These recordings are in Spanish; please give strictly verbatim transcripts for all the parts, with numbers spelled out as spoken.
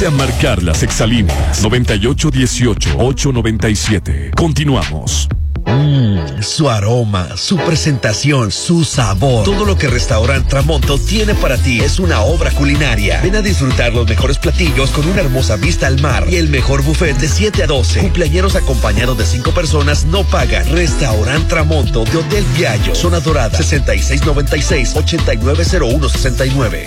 Comunícate a marcar las exalíneas noventa y ocho dieciocho, ocho noventa y siete. Continuamos. Mmm, su aroma, su presentación, su sabor. Todo lo que Restaurant Tramonto tiene para ti es una obra culinaria. Ven a disfrutar los mejores platillos con una hermosa vista al mar y el mejor buffet de siete a doce. Cumpleañeros acompañados de cinco personas no pagan. Restaurant Tramonto de Hotel Viallo, Zona Dorada, sesenta y seis noventa y seis, ochenta y nueve cero uno sesenta y nueve.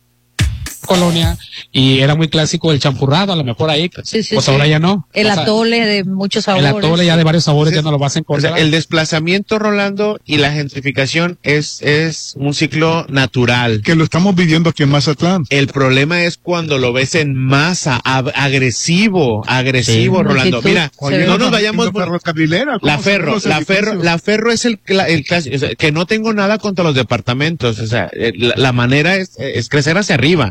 Colonia, y era muy clásico el champurrado, a lo mejor ahí, sí, sí, pues sí. ahora ya no. El o sea, atole de muchos sabores. El atole ya de varios sabores Entonces, ya no lo vas a encontrar. O sea, el desplazamiento, Rolando, y la gentrificación es, es un ciclo natural. Que lo estamos viviendo aquí en Mazatlán. El problema es cuando lo ves en masa, ab- agresivo, agresivo, Sí. Rolando. Multitud. Mira, Oye, no nos la- vayamos... la ferrocarrilera, ¿cómo La son ferro, los la ferro, edificios? la ferro es el, cla- el clásico, o sea, que no tengo nada contra los departamentos, o sea, eh, la, la manera es, es crecer hacia arriba.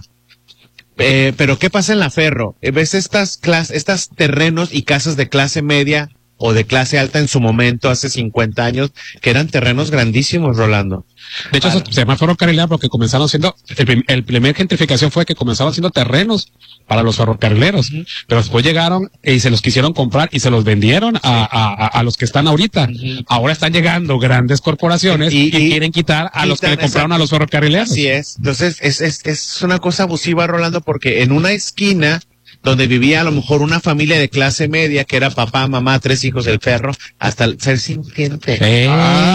Eh, pero ¿qué pasa en la ferro? Eh, ves estas clas, estas terrenos y casas de clase media o de clase alta en su momento, hace cincuenta años, que eran terrenos grandísimos, Rolando. De hecho, eso se llama ferrocarrilera porque comenzaron siendo, el, prim- el primer gentrificación fue que comenzaron siendo terrenos para los ferrocarrileros, uh-huh. pero después llegaron y se los quisieron comprar y se los vendieron a, a, a los que están ahorita. Uh-huh. Ahora están llegando grandes corporaciones y, y, y quieren quitar a los que le compraron esa, a los ferrocarrileros. Así es. Entonces, es, es, es una cosa abusiva, Rolando, porque en una esquina donde vivía a lo mejor una familia de clase media, que era papá, mamá, tres hijos del ferro, hasta ser sin gente. Hey.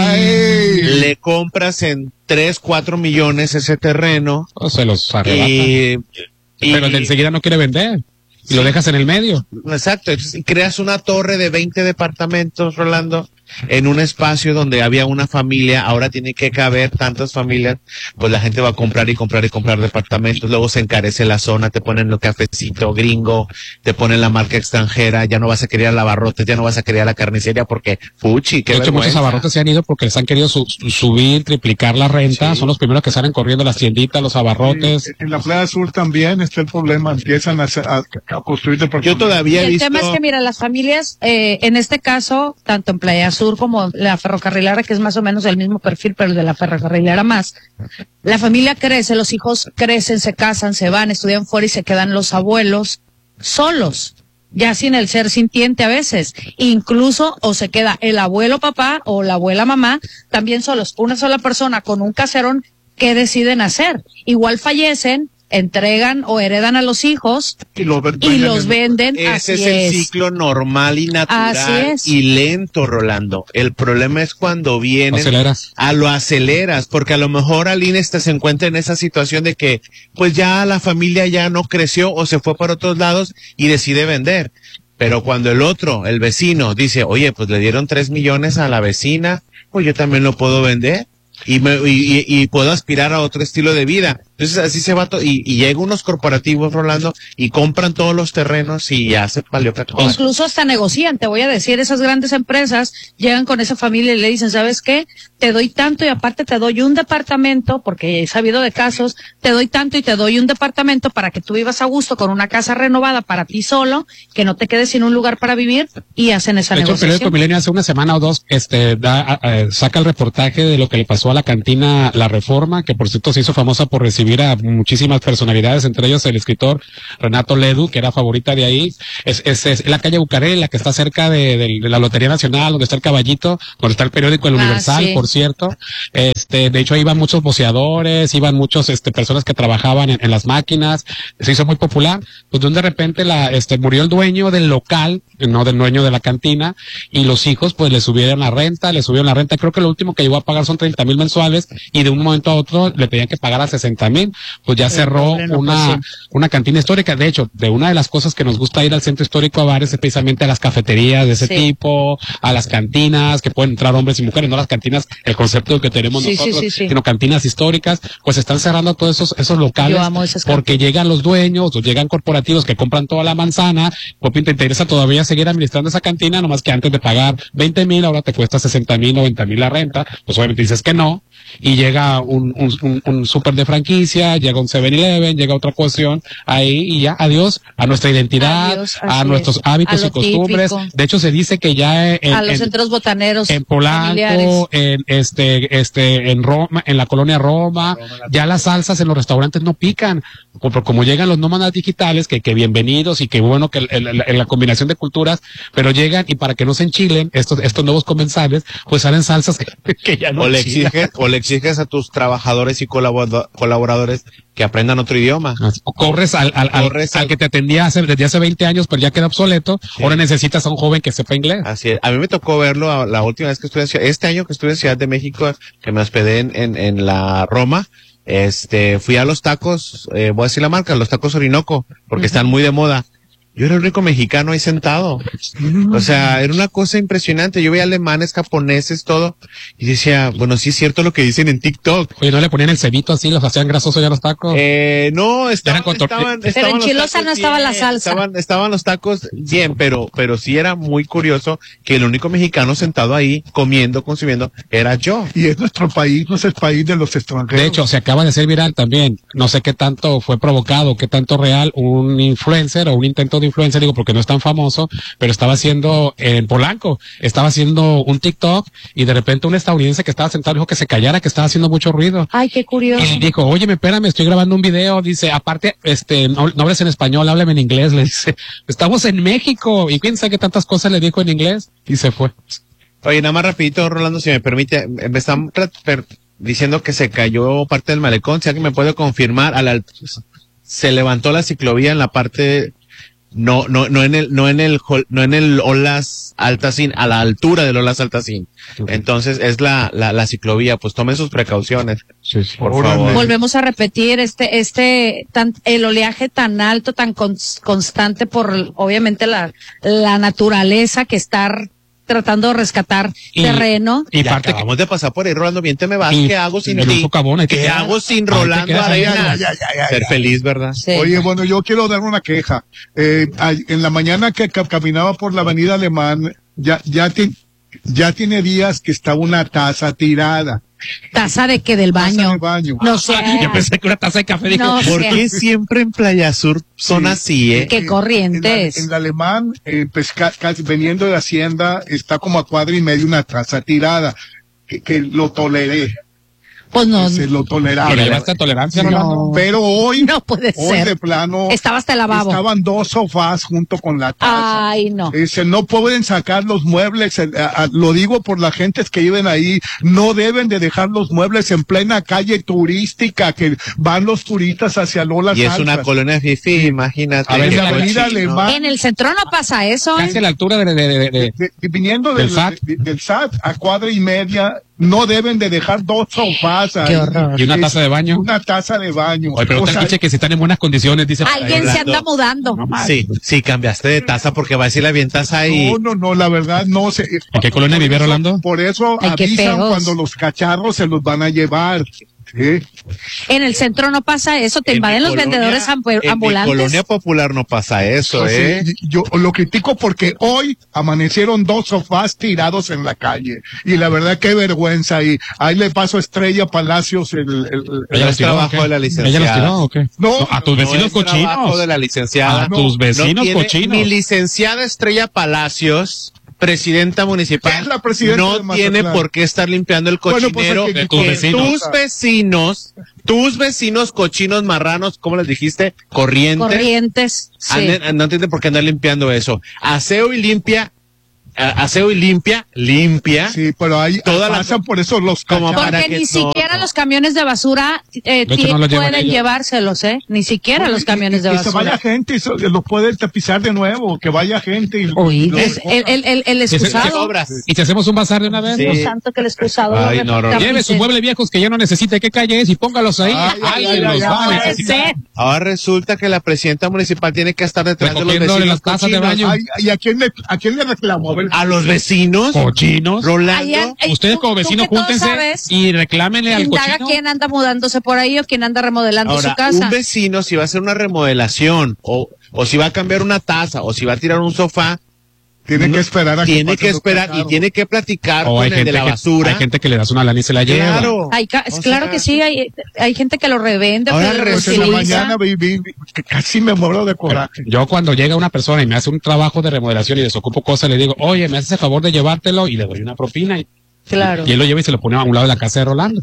Ay. Le compras en tres, cuatro millones ese terreno. O se los arrebatan. Y, y, pero el de enseguida no quiere vender. Y sí. Lo dejas en el medio. Exacto. Entonces, creas una torre de veinte departamentos, Rolando, en un espacio donde había una familia, ahora tiene que caber tantas familias, pues la gente va a comprar y comprar y comprar departamentos, luego se encarece la zona, te ponen el cafecito gringo, te ponen la marca extranjera, ya no vas a querer a la abarrotes, ya no vas a querer a la carnicería porque, fuchi, qué de hecho, vergüenza. muchos abarrotes se han ido porque les han querido su, subir, triplicar la renta, sí. Son los primeros que salen corriendo las tienditas, los abarrotes. Sí, en la Playa Sur también está el problema, empiezan a, a, a construir departamentos. Yo todavía he el visto... tema es que, mira, las familias, eh, en este caso, tanto en Playa Sur como la ferrocarrilera, que es más o menos el mismo perfil, pero el de la ferrocarrilera más, la familia crece, los hijos crecen, se casan, se van, estudian fuera y se quedan los abuelos solos, ya sin el ser sintiente a veces, incluso o se queda el abuelo papá o la abuela mamá, también solos, una sola persona con un caserón. ¿Qué deciden hacer? Igual fallecen, entregan o heredan a los hijos y, lo ven, y los venden. Ese así es el ciclo normal y natural y lento, Rolando. El problema es cuando vienen aceleras. a lo aceleras, porque a lo mejor Aline este se encuentra en esa situación de que pues ya la familia ya no creció o se fue para otros lados y decide vender. Pero cuando el otro, el vecino, dice, oye, pues le dieron tres millones a la vecina, pues yo también lo puedo vender. Y, me, y, y, y puedo aspirar a otro estilo de vida. Entonces así se va todo, y, y llegan unos corporativos, Rolando, y compran todos los terrenos y ya se valió cacahuate. Incluso hasta negocian, te voy a decir, esas grandes empresas llegan con esa familia y le dicen, ¿sabes qué? Te doy tanto y aparte te doy un departamento, porque he sabido de casos, te doy tanto y te doy un departamento para que tú vivas a gusto con una casa renovada para ti solo, que no te quedes sin un lugar para vivir, y hacen esa de hecho, negociación. El periódico Milenio hace una semana o dos, este, da, a, a, saca el reportaje de lo que le pasó a la cantina La Reforma, que por cierto se hizo famosa por recibir a muchísimas personalidades, entre ellos el escritor Renato Ledu, que era favorita de ahí. Es, es, es la calle Bucareli, la que está cerca de, de, de la Lotería Nacional, donde está el Caballito, donde está el periódico El ah, Universal, sí. Por cierto. Este, de hecho, iban muchos voceadores, iban muchos, este, personas que trabajaban en, en las máquinas. Se hizo muy popular. Pues de repente la, este, murió el dueño del local, no del dueño de la cantina, y los hijos, pues, le subieron la renta, le subieron la renta. Creo que lo último que llegó a pagar son treinta mil mensuales, y de un momento a otro le pedían que pagara sesenta mil. Pues ya cerró una, una cantina histórica. De hecho, de una de las cosas que nos gusta ir al centro histórico a bares es precisamente a las cafeterías de ese sí. tipo, a las cantinas, que pueden entrar hombres y mujeres, no las cantinas, el concepto que tenemos sí, nosotros, sí, sí, sí. sino cantinas históricas, pues están cerrando todos esos, esos locales. Yo amo esas porque cantinas. Llegan los dueños, o llegan corporativos que compran toda la manzana, porque te interesa todavía seguir administrando esa cantina, nomás que antes de pagar veinte mil, ahora te cuesta sesenta mil, noventa mil la renta, pues obviamente dices que no, y llega un, un, un, un súper de franquicia, llega un seven eleven, llega otra cuestión ahí y ya, adiós a nuestra identidad, Adiós, a así nuestros es. hábitos A y lo costumbres. típico. De hecho, se dice que ya en, a los en, centros botaneros en familiares. Polanco, en este, este, en Roma, en la colonia Roma, ya las salsas en los restaurantes no pican, como, como llegan los nómadas digitales, que, que bienvenidos y que bueno que el, el, el, la combinación de culturas, pero llegan y para que no se enchilen estos, estos nuevos comensales, pues salen salsas que, que ya no O le enchilan. exiges, o le exiges a tus trabajadores y colabora- colaboradores que aprendan otro idioma. O corres al, al, al, Corres al al- que te atendía hace, desde hace veinte años, pero ya queda obsoleto. Sí. Ahora necesitas a un joven que sepa inglés. Así es. A mí me tocó verlo a- la última vez que estuve en Ciudad, este año que estuve en Ciudad de México, que me hospedé en, en, en la Roma. Este, fui a los tacos, eh, voy a decir la marca, los tacos Orinoco, porque están muy de moda. Yo era el único mexicano ahí sentado. O sea, era una cosa impresionante. Yo veía alemanes, japoneses, todo. Y decía, bueno, sí es cierto lo que dicen en TikTok. Oye, ¿no le ponían el cebito así, los hacían grasosos ya los tacos? Eh, no, estaban, Eran con tor- estaban, Pero estaban en los Chilosa tacos no estaba la bien, salsa. Estaban, estaban los tacos bien, pero, pero sí era muy curioso que el único mexicano sentado ahí, comiendo, consumiendo, era yo. Y es nuestro país, no es el país de los extranjeros. De hecho, se acaba de hacer viral también. No sé qué tanto fue provocado, qué tanto real un influencer o un intento de influencer, digo, porque no es tan famoso, pero estaba haciendo en Polanco, estaba haciendo un TikTok y de repente un estadounidense que estaba sentado dijo que se callara, que estaba haciendo mucho ruido. Ay, qué curioso. Y dijo, oye, me espérame, estoy grabando un video. Dice, aparte, este, no, no hables en español, háblame en inglés. Le dice, estamos en México. Y quién sabe qué tantas cosas le dijo en inglés. Y se fue. Oye, nada más rapidito, Rolando, si me permite, me están tra- per- diciendo que se cayó parte del malecón, si alguien me puede confirmar, a la, se levantó la ciclovía en la parte, no, no, no en el, no en el, hol- no en el Olas Altacín, a la altura del Olas Altacín. Entonces es la, la, la ciclovía, pues tomen sus precauciones, por Órale. favor. Volvemos a repetir este, este, tan, el oleaje tan alto, tan cons- constante por, obviamente, la, la naturaleza que está tratando de rescatar Y- terreno. Y Y parte que, acabamos de pasar por ahí, Rolando, bien te me vas, y ¿qué hago sin el ti? uso cabón, ahí te ¿Qué quedas. hago sin Ahí te Rolando quedas. Arenas? Ya, ya, ya, ya, Ser ya. feliz, ¿verdad? Sí. Oye, bueno, yo quiero dar una queja. Eh, ay- en la mañana que ca- caminaba por la avenida Alemán, ya, ya, ti- ya tiene días que está una taza tirada. Taza de que del Taza baño. de baño. No sé. yo pensé que una taza de café. Dije, No ¿Por sé. qué siempre en Playa Sur son Sí. así, eh? Qué En la, corrientes. en la Alemán, eh, pues, ca- casi veniendo de Hacienda, está como a cuadra y medio una taza tirada. Que, que lo toleré. Pues no, Se lo ¿le toleraba. llevaste tolerancia, Sí, Rolando? pero hoy, no puede hoy de ser. plano, Estaba hasta el lavabo. estaban dos sofás junto con la taza. Ay, no. Dice, no pueden sacar los muebles, eh, a- a- lo digo por las gentes que viven ahí, no deben de dejar los muebles en plena calle turística, que van los turistas hacia Lola Y es Salsas. una colonia fifi, imagínate. A ver, En qué la avenida cochino. Alemán, En el centro no pasa eso. ¿eh? Casi a la altura de, de, de, de- de- de- viniendo ¿Del del, S A T? de- del S A T a cuadra y media, no deben de dejar dos sofás ahí. Qué horror. ¿Y una Es taza de baño? Una taza de baño. Oye, pero O sea, que si están en buenas condiciones, dice. Alguien se anda mudando. Sí, sí, cambiaste de taza porque va a decir la bien taza ahí. no, no, no, la verdad no sé. ¿En qué colonia Por vive eso- Rolando? Por eso Ay, qué avisan feos. cuando los cacharros se los van a llevar. ¿sí? En el centro no pasa eso. Te En invaden mi los colonia- vendedores ambu- En mi ambulantes. colonia popular no pasa eso, Pues, ¿eh? sí, yo lo critico porque hoy amanecieron dos sofás tirados en la calle. Y la verdad, qué vergüenza. Y ahí le paso a Estrella Palacios el... el- el- ¿Ella es los tiró trabajo o qué? de la licenciada. ¿Ella los tiró o qué? No, a tus No vecinos es trabajo cochinos. de la licenciada. A tus vecinos tiene- cochinos. Mi licenciada Estrella Palacios, presidenta municipal, Es la presidenta de no Mazatlán. tiene por qué estar limpiando el Bueno, pues, cochinero hay que de tus que vecinos. tus vecinos, tus vecinos cochinos marranos, ¿cómo les dijiste? Corrientes. Corrientes. Sí. anden- no tiene por qué andar limpiando eso. Aseo y limpia, a- aseo y limpia, limpia. Sí, pero ahí Toda la- pasan por eso los Como cacharros. para Porque que ni no, siquiera no. los camiones de basura eh, De hecho, ti- no los llevan pueden ellos. llevárselos, ¿eh? Ni siquiera los camiones de Y- y se vaya basura. gente y se los puede tapizar de nuevo, que vaya gente. Y, Oí, y los es el, el, el, el Sí, sí, sí, excusado. Obras. ¿Y si hacemos un bazar de una vez? Sí. Dios santo, que el excusado. Ay, lo no, no, no. tapice. Lleve sus muebles viejos que ya no necesite. ¿Qué calle es? Y póngalos ahí. Ay, ay, Alguien ay, los ay, va a ay, Puede necesitar. ser. Ahora resulta que la presidenta municipal tiene que estar detrás de los Recogiendo vecinos las tazas de cochinos. baño. Ay, ¿y a quién le, a quién le reclamo? A ver. A los vecinos, Cochinos. Rolando. Allá- Ay, Ustedes tú- como tú vecinos que todo júntense sabes, y reclámenle al Indaga cochino. quién anda mudándose por ahí o quién anda remodelando Ahora, su casa. un vecino, si va a hacer una remodelación, o, o si va a cambiar una taza, o si va a tirar un sofá, Tiene que esperar a que Tiene pase que lo esperar claro. y tiene que platicar O con hay el gente de la que, basura. hay gente que le das una lana y se la lleva. Claro. Hay ca- O claro sea, que sí, hay, hay gente que lo revende, Ahora que lo Pues en la reutiliza. mañana vi, vi- vi- que casi me muero de coraje. Yo cuando llega una persona y me hace un trabajo de remodelación y desocupo cosas, le digo, oye, me haces el favor de llevártelo y le doy una propina. Y, Claro. y él lo lleva y se lo pone a un lado de la casa de Rolando.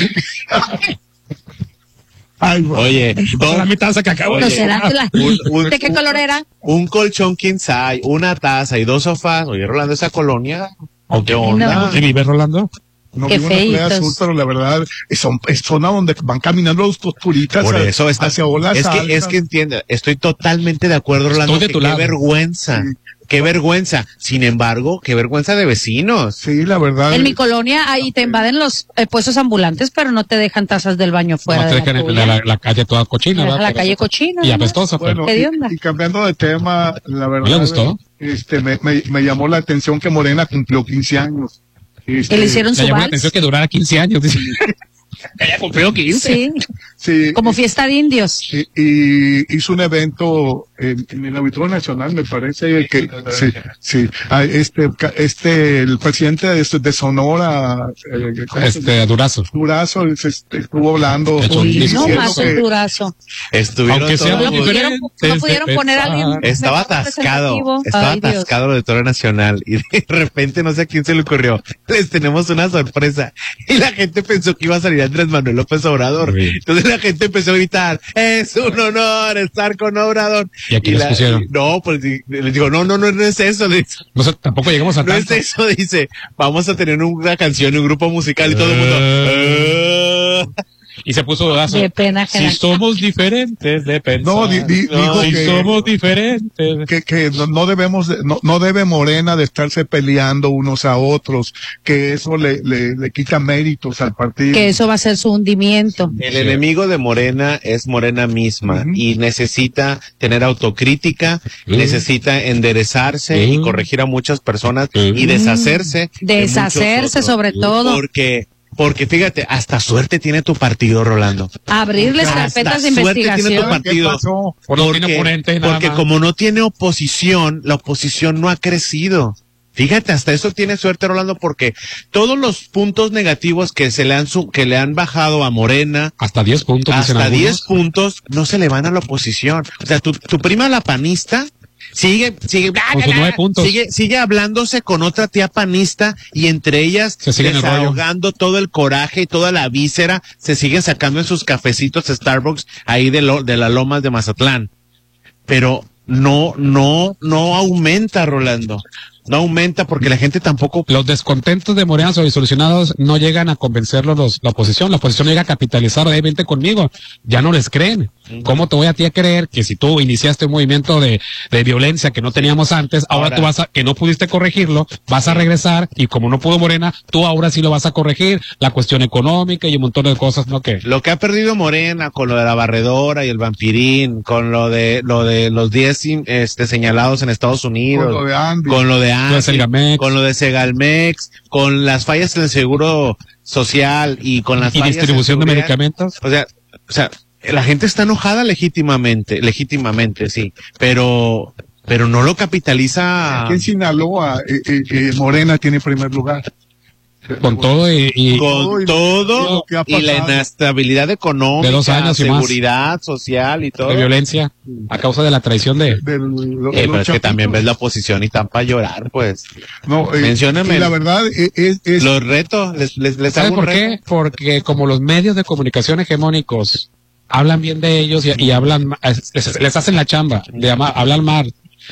Ay, bueno. Oye, Esa es la mitad que acabo Oye, ¿No de será la- un- un- ¿De qué color era? un colchón king size, una taza y dos sofás. Oye, Rolando, esa colonia. ¿O qué onda? ¿Y vive Rolando? No Qué vivo en la Playa feitos. Azul, pero la verdad es, son, es zona donde van caminando los turistas Por a- eso está. hacia olas Es que, altas. es que entiende, estoy totalmente de acuerdo, Rolando. Estoy de que tu qué lado. vergüenza. Sí. Qué vergüenza. Sin embargo, qué vergüenza de vecinos. Sí, la verdad. En mi colonia ahí te invaden los eh, puestos ambulantes, pero no te dejan tazas del baño fuera No te de dejan la, en tuya. la, la- la calle toda cochina. Deja ¿verdad? la Pero calle eso- cochina. Y ¿no? apestosa. Bueno, ¿Qué y, de onda? y cambiando de tema, la verdad. ¿No le gustó? Este, me, me, me llamó la atención que Morena cumplió quince años. Este, Que le hicieron Le su llamó la vals. atención que durara quince años. Dice. Ella cumplió quince. Sí, Sí, como fiesta de indios. y, y hizo un evento en, en el Auditorio Nacional, me parece que sí, sí. Ah, este, ca- este, el presidente de, de Sonora, eh, ¿cómo se llama? Este, Durazo. Durazo, se- este, estuvo hablando. Hecho, y no No diciendo más que- un durazo. Estuvieron Aunque sea todos- muy No pudieron, diferentes no pudieron de poner a pensar. alguien. Estaba mejor atascado, representativo. estaba Ay, Dios. atascado el Auditorio Nacional y de repente no sé a quién se le ocurrió. Les tenemos una sorpresa y la gente pensó que iba a salir Andrés Manuel López Obrador. Sí. Entonces la gente empezó a gritar, es un honor estar con Obrador. ¿Y aquí les la- pusieron? y- no, pues y- les digo, no, no, no, no es eso. les- No sé, tampoco llegamos a No es tanto. eso, dice, vamos a tener una canción y un grupo musical y todo el mundo. Eh. "Ah". Y se puso Durazo. Qué pena Si ajena. somos diferentes de pensar. No, di- di- dijo si que- somos diferentes. que, que no, no debemos, de- no, no debe Morena de estarse peleando unos a otros, que eso le, le, le quita méritos al partido. Que eso va a ser su hundimiento. El enemigo de Morena es Morena misma Ujú. y necesita tener autocrítica, Mm. necesita enderezarse Mm. y corregir a muchas personas Mm. y deshacerse. de Deshacerse muchos otros. sobre todo. Porque, porque fíjate, hasta suerte tiene tu partido, Rolando. Abrirles Hasta carpetas de suerte tiene tu investigación. partido. ¿Qué pasó? Por no tiene oponente, nada porque más. como no tiene oposición, la oposición no ha crecido. Fíjate, hasta eso tiene suerte Rolando, porque todos los puntos negativos que se le han su- que le han bajado a Morena, Hasta diez puntos. dicen hasta algunos. diez puntos, no se le van a la oposición. O sea, tu, tu prima la panista sigue, sigue, Con sus nueve puntos. sigue, sigue hablándose con otra tía panista y entre ellas Se siguen el rollo. desahogando todo el coraje y toda la víscera, se siguen sacando en sus cafecitos Starbucks ahí de, lo, de las lomas de Mazatlán. Pero no, no, no aumenta, Rolando. No aumenta porque la gente tampoco. Los descontentos de Morena sobre solucionados no llegan a convencerlos los, la oposición. La oposición llega a capitalizar, "Ey, vente conmigo". Ya no les creen. ¿Cómo te voy a ti a creer que si tú iniciaste un movimiento de, de violencia que no teníamos antes, ahora, Ahora. tú vas a, que no pudiste corregirlo, vas a regresar y como no pudo Morena, tú ahora sí lo vas a corregir? La cuestión económica y un montón de cosas, ¿no? Que Lo que ha perdido Morena con lo de la barredora y el vampirín, con lo de lo de los diez este, señalados en Estados Unidos, Con lo de Andy. con lo de Lo de Andy, Segalmex. con lo de Segalmex, con las fallas en el seguro social y con las y fallas en distribución de seguridad. medicamentos. O sea, o sea, la gente está enojada legítimamente, legítimamente, sí, pero pero no lo capitaliza Aquí en Sinaloa, eh, eh, eh, Morena tiene primer lugar. Con todo y, y con Uy, todo lo que ha y la pasado. inestabilidad económica, De dos años y más. seguridad social y todo. de violencia a causa de la traición de... Del- lo- Eh, los pero es que también chapitos. ves la oposición y están para llorar, pues. No, eh, Mencióname. y la verdad eh, es, es Los retos, les, les, les ¿Sabes hago un por qué? reto. Porque como los medios de comunicación hegemónicos hablan bien de ellos y, y hablan, ma- les, les hacen la chamba de ama- hablar mal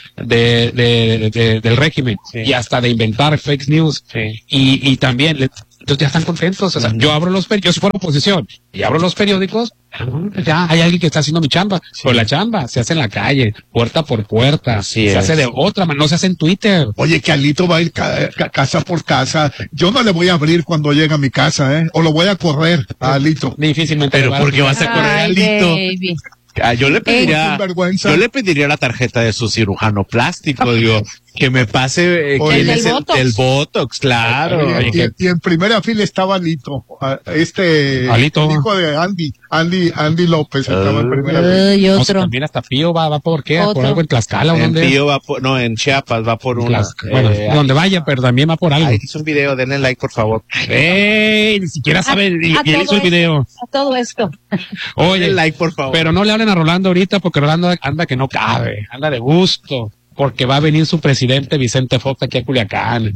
de, de, de- del régimen Sí. y hasta de inventar fake news Sí. y, y también le- ellos ya están contentos. O sea, yo abro los periódicos, yo si fuera oposición y abro los periódicos, ya hay alguien que está haciendo mi chamba. Pero la chamba se hace en la calle, puerta por puerta, Así se es. hace de otra manera, no se hace en Twitter. Oye, que Alito va a ir ca- ca- casa por casa. Yo no le voy a abrir cuando llegue a mi casa, ¿eh? O lo voy a correr a Alito. Difícilmente. Pero le va a- porque vas a correr Ay, Alito. baby. Ah, yo le Es pediría, un vergüenza. yo le pediría la tarjeta de su cirujano plástico, digo, Que me pase eh, Oye, quién el es del el Botox. del Botox, claro. Y, y- y en primera fila estaba Alito, a- este, Alito. el hijo de Andy, Andy, Andy López estaba en primera fila. Ay, No sé, otro. también hasta Pío va, va por qué, por Otro. algo en Tlaxcala o En donde. Pío va por, no, en Chiapas va por una. Bueno, eh, donde vaya, pero también va por algo. ahí hizo un video, denle like por favor. ¡Ey! Ni siquiera sabe, y, a y él todo hizo el esto. video. A todo esto. Oye, Denle like por favor. pero no le hablen a Rolando ahorita porque Rolando anda que no cabe, anda de gusto, porque va a venir su presidente Vicente Fox aquí a Culiacán.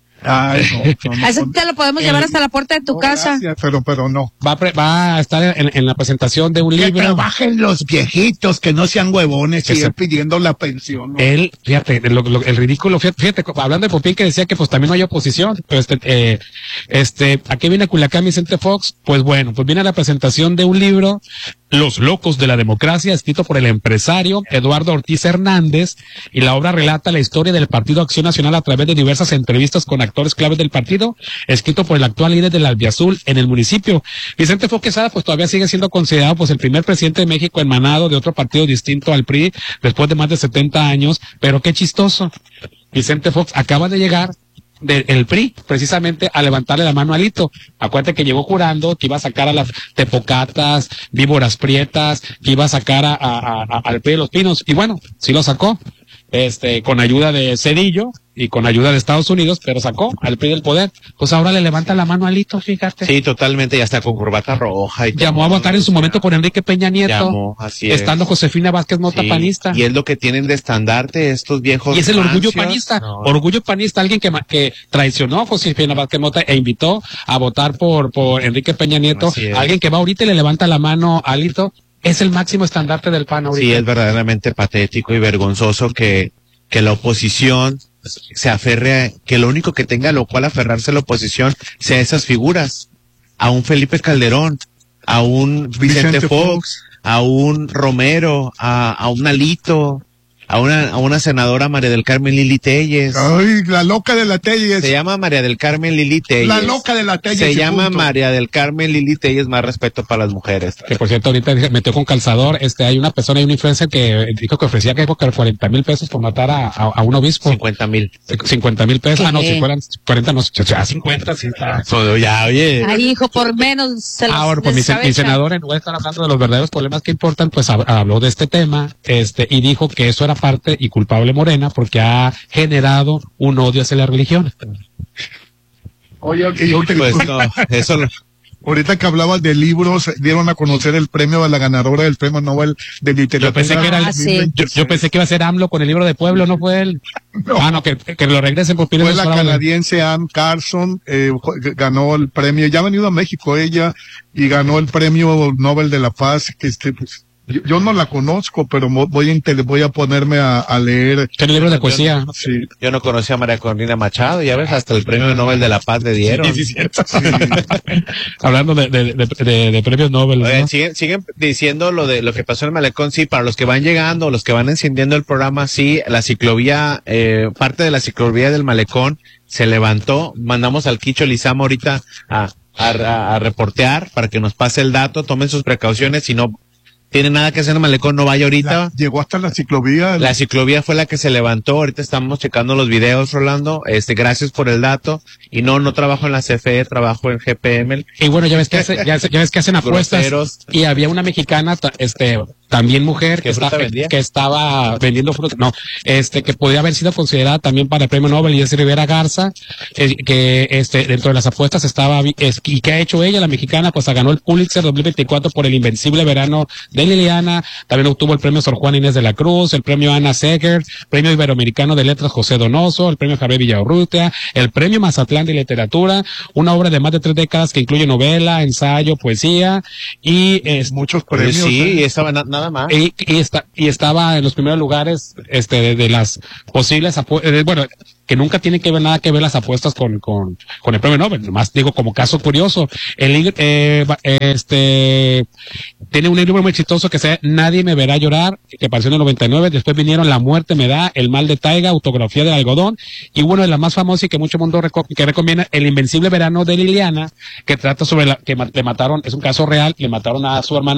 Ay, no, no, no, A ese no, te lo podemos El- llevar hasta la puerta de tu no, casa. gracias, pero, pero no. Va a, pre- va a estar en, en la presentación de un Que libro. trabajen los viejitos, que no sean huevones, Que y se- pidiendo la pensión. ¿no? Él, fíjate, lo- lo- el ridículo, fíjate, fíjate, hablando de Popín que decía que pues también no hay oposición, pero este, eh, este, ¿a qué viene a Culiacán Vicente Fox? Pues bueno, pues viene a la presentación de un libro, Los Locos de la Democracia, escrito por el empresario Eduardo Ortiz Hernández, y la obra relata la historia del Partido Acción Nacional a través de diversas entrevistas con actores claves del partido, escrito por el actual líder del Albiazul en el municipio. Vicente Fox Quesada pues todavía sigue siendo considerado pues el primer presidente de México emanado de otro partido distinto al P R I después de más de setenta años, pero qué chistoso. Vicente Fox acaba de llegar del el P R I, precisamente a levantarle la mano a Alito. Acuérdate que llegó jurando que iba a sacar a las tepocatas, víboras prietas, que iba a sacar a, a- a- al P R I de los Pinos, y bueno, sí lo sacó, este, con ayuda de Cedillo y con ayuda de Estados Unidos, pero sacó al P R I del poder. Pues ahora le levanta la mano a Alito, fíjate. Sí, totalmente, ya está con corbata roja y todo. Llamó a votar en su momento por Enrique Peña Nieto, Llamó, así es. estando Josefina Vázquez Mota Sí, panista. Y es lo que tienen de estandarte estos viejos. Y es el orgullo rancios. panista, No. orgullo panista, alguien que, ma- que traicionó a Josefina Vázquez Mota e invitó a votar por, por Enrique Peña Nieto, Así es. alguien que va ahorita y le levanta la mano a Alito, es el máximo estandarte del PAN ahorita. Sí, es verdaderamente patético y vergonzoso que, que la oposición se aferre, a- que lo único que tenga a lo cual aferrarse la oposición sea esas figuras. A un Felipe Calderón, a un Vicente, Vicente Fox, Fox. a un Romero, a, a un Alito, a una, a una senadora María del Carmen Lili Telles. Ay, la loca de la Telles. Se llama María del Carmen Lili Telles. La loca de la Telles. Se y llama punto. María del Carmen Lili Telles, más respeto para las mujeres. Que por cierto, ahorita dije- metió con calzador, este, hay una persona, hay una influencer que dijo que ofrecía que cuarenta mil pesos por matar a, a, a un obispo. cincuenta mil. cincuenta mil pesos. ¿Qué? Ah, no, si fueran cuarenta, no, ya cincuenta, sí está. Ya, oye. Ay, hijo, por menos se los Ahora, pues mi, sen- mi descabechan. senador, en lugar de estar hablando de los verdaderos problemas que importan, pues hab- habló de este tema, este, y dijo que eso era parte y culpable Morena porque ha generado un odio hacia la religión. Oye, y ahorita, Pues no, eso no. ahorita que hablabas de libros, dieron a conocer el premio a la ganadora del premio Nobel de Literatura. Yo pensé que era el- Ah, sí. Yo, yo pensé que iba a ser AMLO con el libro de Pueblo, ¿no fue él? No. Ah, no, que, que lo regresen por Pino Fue la Suárez. canadiense Ann Carson, eh, ju- ganó el premio, ya ha venido a México ella, y ganó el premio Nobel de la Paz, que este, pues, yo, yo no la conozco, pero mo- voy a, inte- voy a ponerme a, a leer. Tiene libro de poesía. Sí, Yo no conocía a María Corina Machado, ya ves, hasta el premio Nobel de la Paz le dieron. Sí, sí, cierto. Hablando de, de, de, de- de premios Nobel, ¿no? Oigan, siguen, siguen diciendo lo de lo que pasó en el malecón, sí, para los que van llegando, los que van encendiendo el programa, sí, la ciclovía, eh, parte de la ciclovía del malecón se levantó, mandamos al Quicho Lizama ahorita a, a, a- a reportear para que nos pase el dato, tomen sus precauciones, si no tiene nada que hacer en el malecón, no vaya ahorita. la- llegó hasta la ciclovía. La ciclovía fue la que se levantó, ahorita estamos checando los videos, Rolando, este, gracias por el dato, y no, no trabajo en la C F E, trabajo en G P M. Y bueno, ya ves que hace- ya, ya ves que hacen apuestas. Groseros. Y había una mexicana, ta- este, también mujer, que, ¿Qué fruta está- vendía? que estaba vendiendo fruta, no, este, que podía haber sido considerada también para el premio Nobel, y es Rivera Garza, eh, que este, dentro de las apuestas estaba, vi- es- y que ha hecho ella, la mexicana, pues ganó el Pulitzer dos mil veinticuatro por El Invencible Verano de Liliana, también obtuvo el premio Sor Juana Inés de la Cruz, el premio Ana Seger, premio Iberoamericano de Letras José Donoso, el premio Javier Villaurrutia, el premio Mazatlán de Literatura, una obra de más de tres décadas que incluye novela, ensayo, poesía, y es Muchos Pues premios. sí, ¿eh? y estaba na- nada más. y, y, está, y estaba en los primeros lugares este de, de las posibles apuestas, bueno, que nunca tiene que ver nada que ver las apuestas con, con, con el premio Nobel, nomás digo como caso curioso, el libro, eh, va- este, tiene un libro muy exitoso que se llama Nadie me verá llorar, que apareció en el noventa y nueve, después vinieron La muerte me da, El mal de Taiga, Autografía del algodón, y bueno, de la más famosa y que mucho mundo reco- que recomienda, El invencible verano de Liliana, que trata sobre la, que ma- le mataron, es un caso real, le mataron a su hermana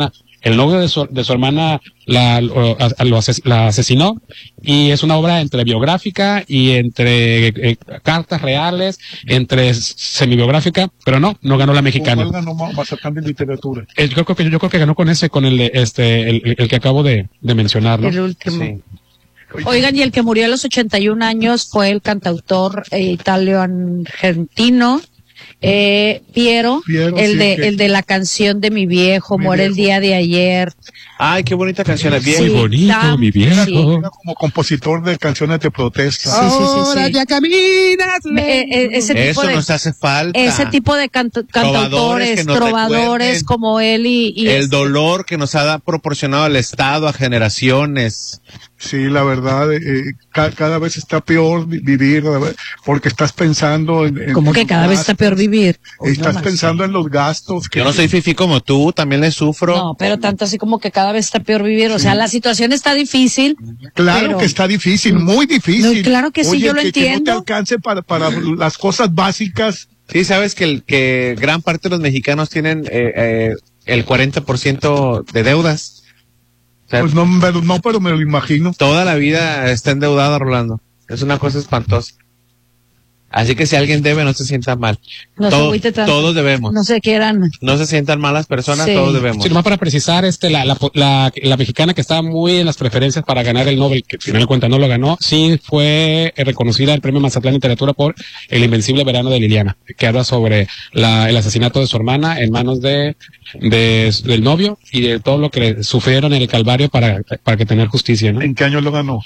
el novio de su, de su hermana la, lo, a, lo ases, la asesinó, y es una obra entre biográfica y entre eh, cartas reales, entre semibiográfica, pero no, no ganó la mexicana. ¿Cuál ganó Mazatlán de literatura? El, yo creo que yo creo que ganó con ese, con el de, este, el, el que acabo de, de mencionar, ¿no? El último. Sí. Oigan, y el que murió a los ochenta y un años fue el cantautor eh, italo-argentino eh, Piero, Piero, el sí, de que- el de la canción de Mi Viejo, Mi muere el Viejo. día de ayer. Ay, qué bonita canción, es bien. Muy bonito, tan- mi viejo. sí. Era como compositor de canciones de protesta. Sí, sí, sí, sí. Ahora ya caminas. Me- eh, eh, ese tipo Eso de nos hace falta. ese tipo de canto- Trovadores que cantautores, nos trovadores recuerden como él y, y el este- dolor que nos ha da- proporcionado el Estado a generaciones. Sí, la verdad, eh, ca- cada vez está peor vi- vivir, a ver, porque estás pensando en... en- como en que los cada vez está gastos, peor vivir. Hoy no Estás más. pensando en los gastos. Que Yo no soy fifi como tú, también le sufro. No, pero tanto así como que cada vez está peor vivir. O sea, la situación está difícil. Claro pero- que está difícil, muy difícil. No, claro que sí, Oye, yo lo que, que no te entiendo. alcance para, para las cosas básicas. Sí, sabes que, el, que gran parte de los mexicanos tienen eh, eh, el cuarenta por ciento de deudas. O sea, Pues no, pero, no, pero me lo imagino. toda la vida está endeudado, Rolando. Es una cosa espantosa. Así que si alguien debe, no se sienta mal. No se Todo- agüite tanto. todos debemos. No se quieran. No se sientan malas personas, Sí. todos debemos. Sí, nomás para precisar, este, la, la, la, la mexicana que estaba muy en las preferencias para ganar el Nobel, que al final de cuentas no lo ganó, sí fue eh, reconocida el premio Mazatlán Literatura por El Invencible Verano de Liliana, que habla sobre la, el asesinato de su hermana en manos de, de, del novio y de todo lo que le sufrieron en el Calvario para, para que tener justicia, ¿no? ¿En qué año lo ganó?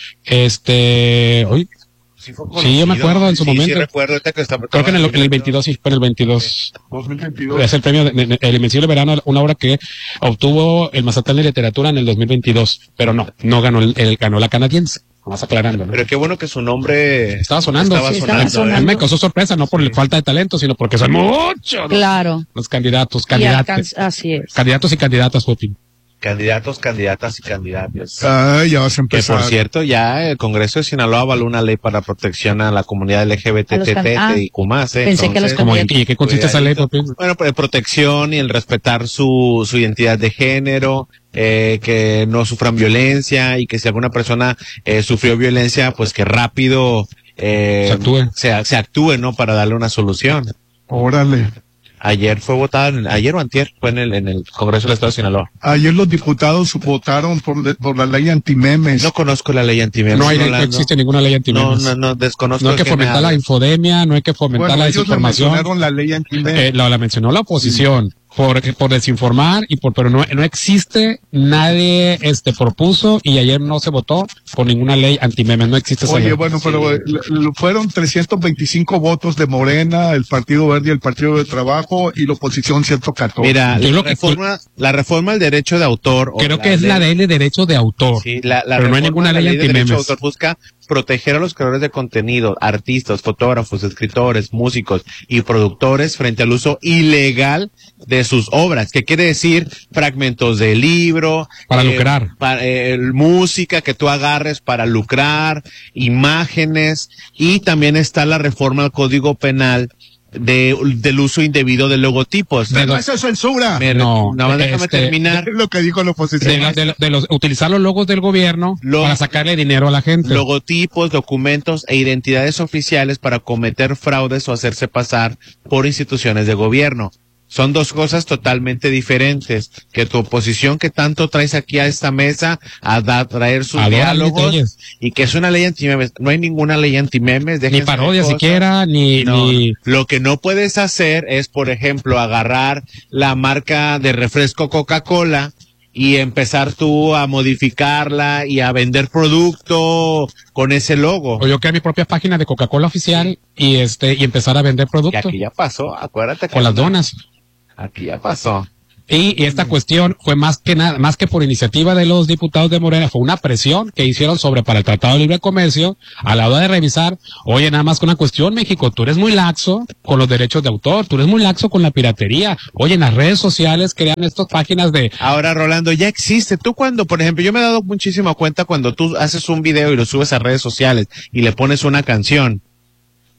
Este, hoy, Sí, fue Sí, yo me conocido. acuerdo en su Sí, momento. Sí, recuerdo ahorita que está- creo que en el, en el veintidós, sí, fue en el veintidós. dos mil veintidós. Es el premio de, de- El Invencible Verano, una obra que obtuvo el Mazatlán de Literatura en el dos mil veintidós, pero no, no ganó el, el- ganó la canadiense. Más aclarando, ¿no? Pero qué bueno que su nombre Estaba sonando. Estaba Sí, sonando. estaba ¿eh? A mí me causó sorpresa, no por la falta de talento, sino porque son muchos Claro. los candidatos, Y candidatos, alcanz- así es. candidatos y candidatas, Popi. Candidatos, candidatas y candidatos. Ay, ya vas a Que empezar. por cierto, ya el Congreso de Sinaloa avaló una ley para protección a la comunidad L G B T A los can- ah, y Q más, ¿eh? pensé que a los Entonces, Como, ¿y candidatos. qué consiste esa ley, Popi? bueno, pues protección y el respetar su, su identidad de género, eh, que no sufran violencia y que si alguna persona eh, sufrió violencia, pues que rápido eh, Se actúe. se, se actúe, ¿no? Para darle una solución. Órale. Ayer fue votado, en- ayer o antier, fue en el, en el Congreso del Estado de Sinaloa. Ayer los diputados votaron por, por la ley antimemes. No conozco la ley antimemes. No hay, no Rolando. existe ninguna ley No, antimemes. no, no, desconozco. No hay de que qué me fomentar la hablas. infodemia, no hay que fomentar Bueno, la ellos le desinformación. mencionaron la ley antimemes. Eh, la, la mencionó la oposición por, por desinformar y por, pero no, no existe, nadie este propuso y ayer no se votó por ninguna ley antimemes, no existe esa Oye, ley. bueno, pero eh, l- l- fueron trescientos veinticinco votos de Morena, el Partido Verde y el Partido de Trabajo, y la oposición ciento catorce. Mira, Yo la lo que- reforma, la reforma al derecho de autor. o Creo que es la ley- ley de derecho de autor. Sí, la, la pero no hay reforma ninguna de la ley de derecho de antimemes. autor busca proteger a los creadores de contenido, artistas, fotógrafos, escritores, músicos y productores frente al uso ilegal de sus obras, que quiere decir fragmentos de libro, Para lucrar. para, eh, música que tú agarres para lucrar, imágenes, y también está la reforma al Código Penal de, del uso indebido de logotipos. De No, los- eso es censura. Me- No, nada más déjame este, terminar. Es lo que dijo la oposición. De, la- de, la- de los, utilizar los logos del gobierno Lo- para sacarle dinero a la gente. Logotipos, documentos e identidades oficiales para cometer fraudes o hacerse pasar por instituciones de gobierno. Son dos cosas totalmente diferentes. Que tu oposición que tanto traes aquí a esta mesa a da- traer sus Adora diálogos leyes. y que es una ley antimemes. No hay ninguna ley antimemes. Ni déjense de parodia cosas. siquiera, ni, No, ni lo que no puedes hacer es, por ejemplo, agarrar la marca de refresco Coca-Cola y empezar tú a modificarla y a vender producto con ese logo. o yo crear mi propia página de Coca-Cola oficial y este y empezar a vender Y productos aquí ya pasó, acuérdate que con las donas. aquí ya pasó. Y, y esta cuestión fue más que nada, más que por iniciativa de los diputados de Morena, fue una presión que hicieron sobre para el Tratado de Libre Comercio a la hora de revisar, oye, nada más con una cuestión, México, tú eres muy laxo con los derechos de autor, tú eres muy laxo con la piratería. Oye, en las redes sociales crean estas páginas de, Ahora, Rolando, ya existe. Tú cuando, por ejemplo, yo me he dado muchísimo cuenta cuando tú haces un video y lo subes a redes sociales y le pones una canción.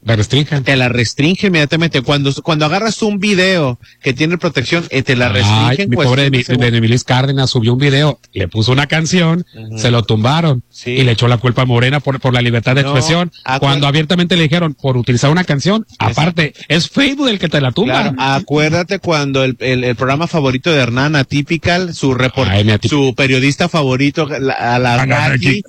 La restringen. Te la restringe inmediatamente. Cuando, cuando agarras un video que tiene protección, eh, te la restringen. Ay, mi pobre de, de, de Emilis Cárdenas subió un video, le puso una canción, uh-huh. se lo tumbaron sí. y le echó la culpa a Morena por, por la libertad de no, expresión. Cuando abiertamente le dijeron por utilizar una canción, es, aparte, es Facebook el que te la tumba. Claro, acuérdate cuando el, el, el programa favorito de Hernán, Atypical, su report, Ay, su periodista favorito, la, a la Jackie,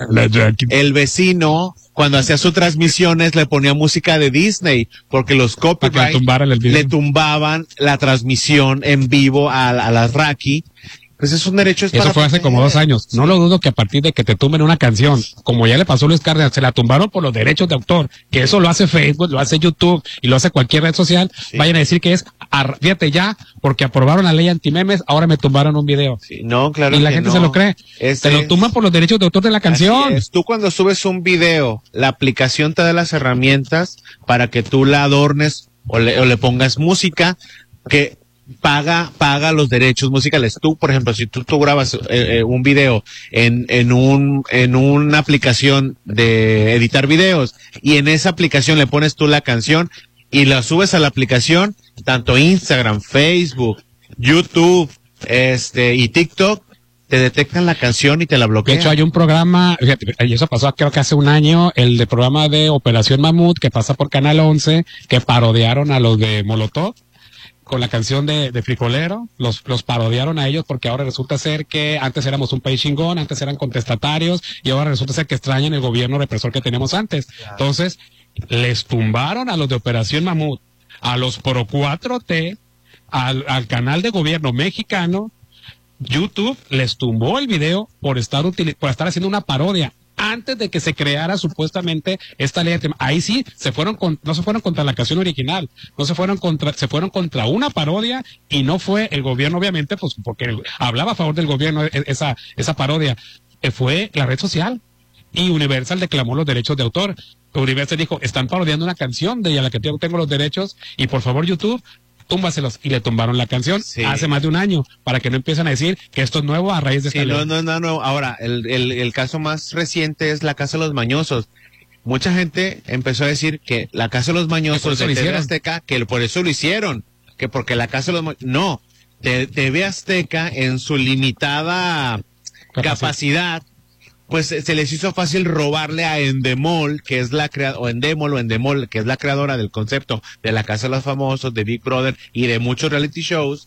el vecino, cuando hacía sus transmisiones le ponía música de Disney, porque los copyright le tumbaban la transmisión en vivo a, a las Raki. Pues es un derecho. Es Eso para fue hace como dos años. Sí. No lo dudo que a partir de que te tumben una canción, como ya le pasó a Luis Cárdenas, se la tumbaron por los derechos de autor, que eso lo hace Facebook, lo hace YouTube y lo hace cualquier red social, sí. vayan a decir que es, fíjate ya, porque aprobaron la ley antimemes, ahora me tumbaron un video. Sí, no, claro. Y la que gente no. se lo cree. Este se lo tumban por los derechos de autor de la canción. Tú cuando subes un video, la aplicación te da las herramientas para que tú la adornes o le, o le pongas música que paga paga los derechos musicales. Tú, por ejemplo, si tú, tú grabas eh, un video en en un en una aplicación de editar videos y en esa aplicación le pones tú la canción y la subes a la aplicación, tanto Instagram, Facebook, YouTube, este y TikTok te detectan la canción y te la bloquean. De hecho, hay un programa, y eso pasó creo que hace un año, el de programa de Operación Mamut, que pasa por Canal once, que parodiaron a los de Molotov con la canción de, de Frijolero, los, los parodiaron a ellos porque ahora resulta ser que antes éramos un país chingón, antes eran contestatarios y ahora resulta ser que extrañan el gobierno represor que teníamos antes. Entonces, les tumbaron a los de Operación Mamut, a los Pro cuatro T, al, al canal de gobierno mexicano. YouTube les tumbó el video por estar util- por estar haciendo una parodia antes de que se creara supuestamente esta ley. Ahí sí se fueron con, no se fueron contra la canción original, no se fueron contra, se fueron contra una parodia y no fue el gobierno, obviamente, pues porque hablaba a favor del gobierno esa, esa parodia, fue la red social. Y Universal declamó los derechos de autor. Universal dijo, están parodiando una canción de la que yo tengo los derechos y por favor YouTube, túmbaselos, y le tumbaron la canción sí. hace más de un año, para que no empiecen a decir que esto es nuevo a raíz de esta sí, ley. No, no, no, no. Ahora, el, el, el caso más reciente es la Casa de los Mañosos. Mucha gente empezó a decir que la Casa de los Mañosos de T V Azteca, que por eso lo hicieron, que porque la Casa de los Mañosos, no, T V Azteca en su limitada capacidad, capacidad pues se les hizo fácil robarle a Endemol, que es la crea o Endemol o Endemol, que es la creadora del concepto de la Casa de los Famosos, de Big Brother y de muchos reality shows,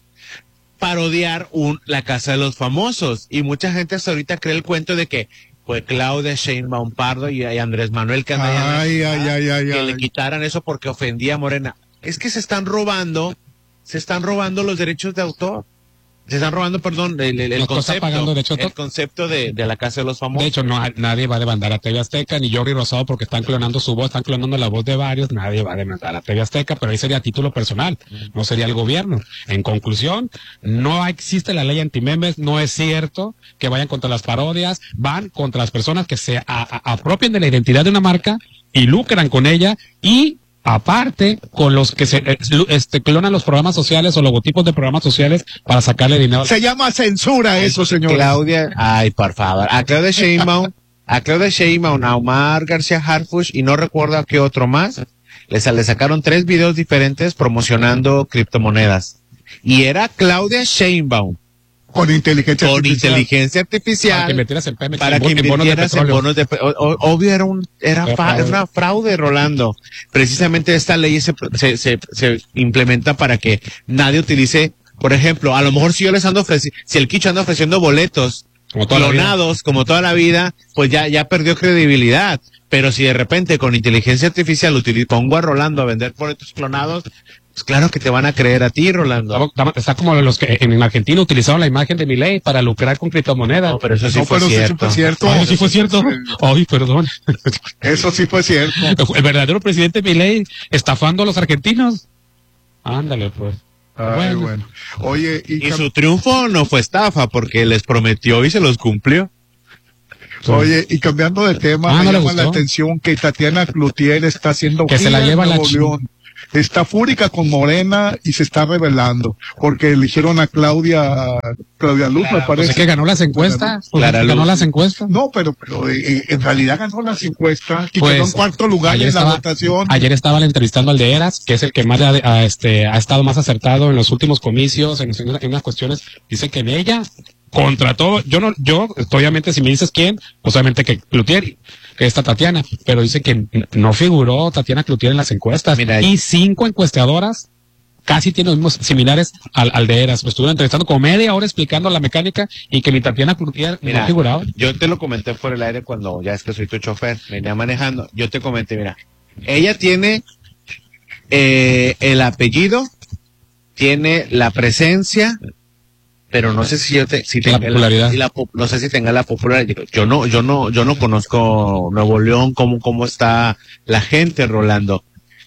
parodiar un la Casa de los Famosos. Y mucha gente hasta ahorita cree el cuento de que fue Claudia Sheinbaum Pardo y, y Andrés Manuel Canalla ay, ay, ay, ay, que ay. le quitaran eso porque ofendía a Morena. Es que se están robando, se están robando los derechos de autor. Se están robando, perdón, el, el, el concepto, de hecho, el concepto de, de la Casa de los Famosos. De hecho, no, nadie va a demandar a T V Azteca, ni Jordi Rosado, porque están clonando su voz, están clonando la voz de varios, nadie va a demandar a T V Azteca, pero ahí sería a título personal, no sería el gobierno. En conclusión, no existe la ley antimemes, no es cierto que vayan contra las parodias, van contra las personas que se a, a, apropien de la identidad de una marca y lucran con ella, y aparte, con los que se este, clonan los programas sociales o logotipos de programas sociales para sacarle dinero. Se llama censura eso, señor. Claudia, ay, por favor. A Claudia Sheinbaum, a Claudia Sheinbaum, a Omar García Harfuch y no recuerdo a qué otro más, les, les sacaron tres videos diferentes promocionando criptomonedas. Y era Claudia Sheinbaum. Con inteligencia con artificial. inteligencia artificial. Para que metieras en Pemex. Para que invirtieras en bonos de petróleo. Obvio era un, era, fa, fraude. era fraude, Rolando. Precisamente esta ley se, se, se, se implementa para que nadie utilice, por ejemplo, a lo mejor si yo les ando ofreciendo, si el Quicho anda ofreciendo boletos como clonados, como toda la vida, pues ya, ya perdió credibilidad. Pero si de repente con inteligencia artificial utilizo, pongo a Rolando a vender boletos clonados, pues claro que te van a creer a ti, Rolando. Está como los que en Argentina utilizaron la imagen de Milei para lucrar con criptomonedas. No, pero eso sí no, fue pero cierto. Sí fue cierto. Ay, sí fue cierto. Ay, perdón. Eso sí fue cierto. El verdadero presidente Milei estafando a los argentinos. Ándale, pues. Ay, bueno. bueno. Oye, y, y su triunfo no fue estafa porque les prometió y se los cumplió. Oye, y cambiando de tema, ah, me ¿no llama la atención que Tatiana Cloutier está haciendo que se la lleva la León. está fúrica con Morena y se está rebelando porque eligieron a Claudia, Claudia Luz, claro, me parece. Pues es que ganó las encuestas. Pues Clara ganó Luz. las encuestas. No, pero, pero eh, en realidad ganó las encuestas y pues, quedó en cuarto lugar en estaba, la votación. Ayer estaba entrevistando al de Eras, que es el que más ha, a, este, ha estado más acertado en los últimos comicios, en, en, en unas cuestiones. Dice que en ella, contra todo, yo no, yo, obviamente, si me dices quién, pues obviamente que Cloutier, que esta Tatiana, pero dice que no figuró Tatiana Cloutier en las encuestas. Mira, y cinco encuestadoras casi tienen los mismos similares al, al de Eras. Me estuvieron entrevistando como media hora explicando la mecánica y que mi Tatiana Cloutier mira, no figuraba. Yo te lo comenté por el aire cuando ya es que soy tu chofer, venía manejando. Yo te comenté, mira, ella tiene eh, el apellido, tiene la presencia, pero no sé si yo te, si tenga la popularidad. La, la, no sé si tenga la popularidad. Yo no, yo no, yo no conozco Nuevo León, cómo, cómo está la gente, Rolando.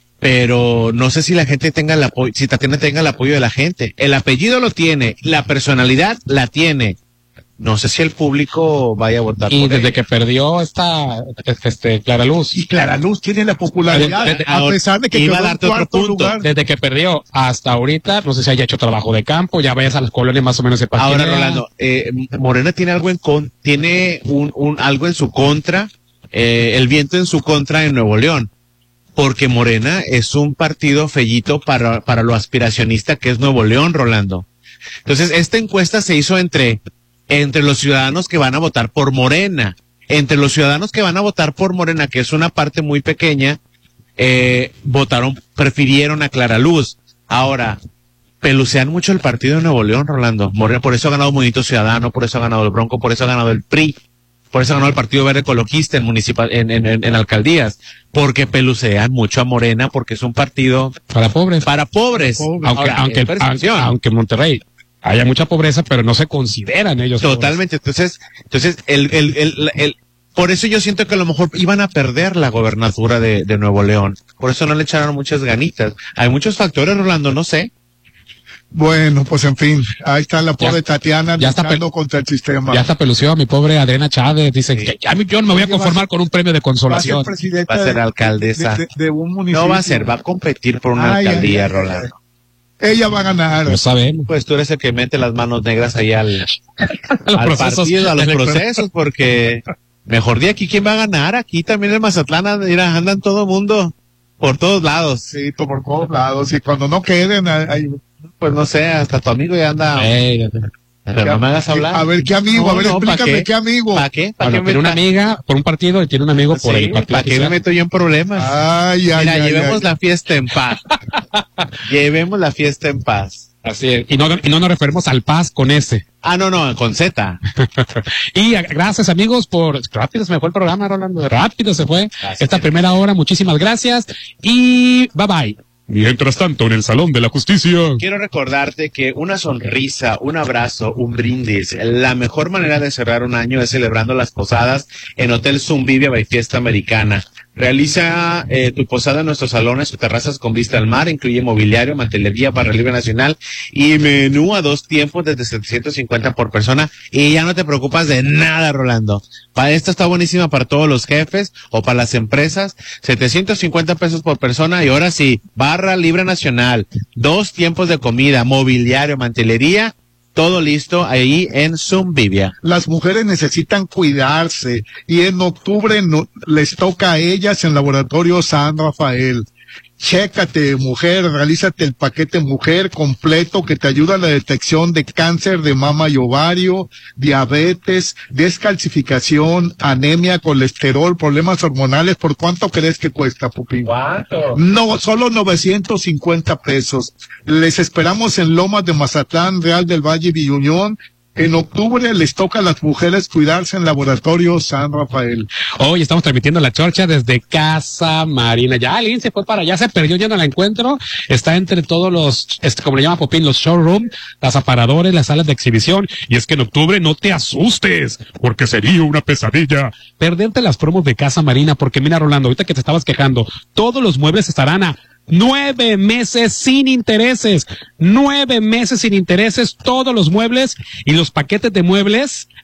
Pero no sé si la gente tenga el apoyo, si Tatiana tenga el apoyo de la gente. El apellido lo tiene, la personalidad la tiene. No sé si el público vaya a votar y por desde ella. que perdió esta, este, Clara Luz. Y Clara Luz tiene la popularidad, Desde, a pesar de que iba quedó a darte en otro cuarto punto. lugar. Desde que perdió hasta ahorita, no sé si haya hecho trabajo de campo, ya vayas a las colonias más o menos sepas Ahora, quién era. Rolando, eh, Morena tiene algo en con, tiene un, un, algo en su contra, eh, el viento en su contra en Nuevo León. Porque Morena es un partido fellito para, para lo aspiracionista que es Nuevo León, Rolando. Entonces, esta encuesta se hizo entre, entre los ciudadanos que van a votar por Morena. Entre los ciudadanos que van a votar por Morena, que es una parte muy pequeña, eh, votaron, prefirieron a Clara Luz. Ahora, pelucean mucho el partido de Nuevo León, Rolando. Morena, por eso ha ganado Movimiento Ciudadano, por eso ha ganado el Bronco, por eso ha ganado el P R I. Por eso ganó el Partido Verde Ecologista en municipal, en, en, en, en alcaldías, porque pelucean mucho a Morena, porque es un partido para pobres. Para pobres. Aunque, Ahora, aunque, aunque, aunque Monterrey haya mucha pobreza, pero no se consideran ellos. Totalmente. Pobres. Entonces, entonces, el, el, el, el, el, por eso yo siento que a lo mejor iban a perder la gobernatura de, de Nuevo León. Por eso no le echaron muchas ganitas. Hay muchos factores, Rolando, no sé. Bueno, pues en fin, ahí está la pobre ya, Tatiana ya luchando está contra el sistema. Ya está pelució a mi pobre Adriana Chávez, dice sí. que ya yo no me voy a conformar con un premio de consolación. Va a ser, va a ser alcaldesa. De, de, de un municipio. No va a ser, va a competir por una ay, alcaldía, ay, ay, Rolando. Ella va a ganar. Lo sabemos. Pues tú eres el que mete las manos negras ahí al, al procesos, partido, a los procesos, porque mejor de aquí, ¿quién va a ganar? Aquí también en Mazatlán, mira, andan todo mundo por todos lados. Sí, por todos lados. Y cuando no queden, hay... Pues no sé, hasta tu amigo ya anda. Hey, pero no me hagas hablar. A ver, ¿qué amigo? No, a ver, no, explícame, qué? ¿qué amigo? ¿Para qué? ¿Para bueno, qué tiene una amiga por un partido y tiene un amigo por sí, el partido. ¿Para qué me meto yo en problemas? Ay, ay, Mira, ay, llevemos ay. la fiesta en paz. Llevemos la fiesta en paz. Así es. Y no, y no nos referimos al paz con S. Ah, no, no, con Z. Y a, gracias, amigos, por... Rápido se me fue el programa, Rolando. Rápido se fue. Gracias. Esta primera hora, muchísimas gracias. Y bye bye. Mientras tanto, en el Salón de la Justicia. Quiero recordarte que una sonrisa, un abrazo, un brindis, la mejor manera de cerrar un año es celebrando las posadas en Hotel Zumbivia by Fiesta Americana. Realiza eh, tu posada en nuestros salones o terrazas con vista al mar, incluye mobiliario, mantelería, barra libre nacional y menú a dos tiempos desde setecientos cincuenta por persona y ya no te preocupas de nada, Rolando. Para esto está buenísima para todos los jefes o para las empresas, setecientos cincuenta pesos por persona y ahora sí, barra libre nacional, dos tiempos de comida, mobiliario, mantelería, todo listo ahí en Zumbivia. Las mujeres necesitan cuidarse y en octubre no, les toca a ellas en Laboratorio San Rafael. Chécate, mujer, realízate el paquete mujer completo que te ayuda a la detección de cáncer de mama y ovario, diabetes, descalcificación, anemia, colesterol, problemas hormonales. ¿Por cuánto crees que cuesta, Pupi? ¿Cuánto? No, solo novecientos cincuenta pesos. Les esperamos en Lomas de Mazatlán, Real del Valle, Villa Unión. En octubre les toca a las mujeres cuidarse en Laboratorio San Rafael. Hoy estamos transmitiendo la chorcha desde Casa Marina. Ya alguien se fue para allá, se perdió, ya no la encuentro. Está entre todos los, este, como le llama Popín, los showroom, las aparadores, las salas de exhibición. Y es que en octubre no te asustes, porque sería una pesadilla. Perderte las promos de Casa Marina, porque mira, Rolando, ahorita que te estabas quejando, todos los muebles estarán a Nueve meses sin intereses, nueve meses sin intereses, todos los muebles y los paquetes de muebles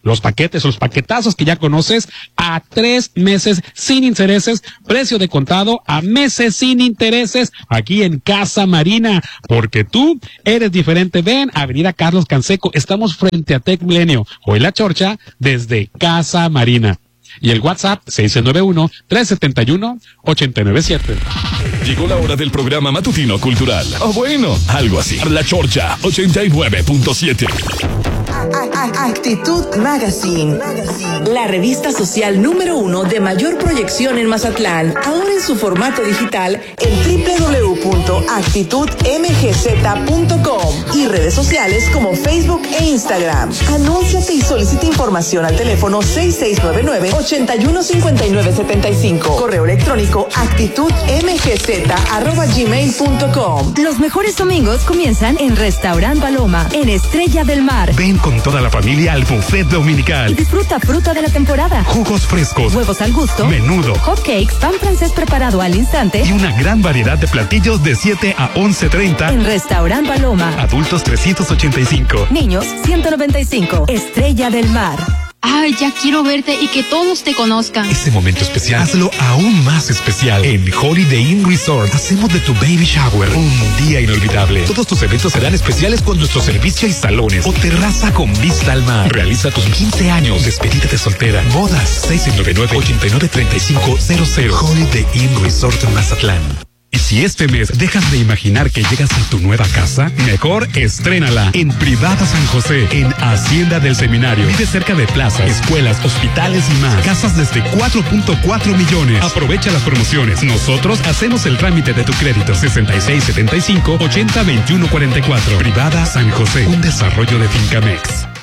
los paquetes, los paquetazos que ya conoces, a tres meses sin intereses, precio de contado a meses sin intereses, aquí en Casa Marina, porque tú eres diferente. Ven, Avenida Carlos Canseco, estamos frente a Tec Milenio, hoy La Chorcha, desde Casa Marina. Y el WhatsApp seis nueve uno, tres siete uno, ocho nueve siete. Llegó la hora del programa matutino cultural. O bueno, algo así. La Chorcha ochenta y nueve punto siete. Actitud Magazine, la revista social número uno de mayor proyección en Mazatlán, ahora en su formato digital en doble u doble u doble u punto actitud m g z punto com y redes sociales como Facebook e Instagram. Anúnciate y solicita información al teléfono seis seis nueve nueve, ocho uno cinco nueve siete cinco. Correo electrónico actitud m g z arroba gmail punto com. Los mejores domingos comienzan en Restaurant Paloma, en Estrella del Mar. Ven con toda la familia al buffet dominical. Y disfruta fruta de la temporada, jugos frescos, huevos al gusto, menudo, hot cakes, pan francés preparado al instante y una gran variedad de platillos de siete a once treinta en Restaurant Paloma. Adultos trescientos ochenta y cinco, niños ciento noventa y cinco. Estrella del Mar. Ay, ya quiero verte y que todos te conozcan. Ese momento especial, hazlo aún más especial. En Holiday Inn Resort, hacemos de tu baby shower un día inolvidable. Todos tus eventos serán especiales con nuestro servicio y salones o terraza con vista al mar. Realiza tus quince años, despedida de soltera, bodas, seis nueve nueve, ocho nueve tres cinco cero cero. Holiday Inn Resort en Mazatlán. Y si este mes dejas de imaginar que llegas a tu nueva casa, mejor estrénala en Privada San José, en Hacienda del Seminario. Vive cerca de plazas, escuelas, hospitales y más. Casas desde cuatro punto cuatro millones. Aprovecha las promociones. Nosotros hacemos el trámite de tu crédito. sesenta y seis setenta y cinco, ochenta veintiuno cuarenta y cuatro. Privada San José, un desarrollo de Fincamex.